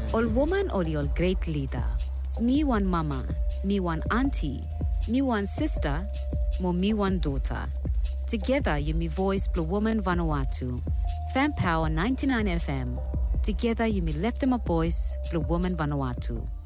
Ol woman ol your great leader. Me one mama, me one auntie, me one sister, mo me one daughter. Together you me voice Blue Woman Vanuatu. Fan Power 99 FM. Together you me left them a voice Blue Woman Vanuatu.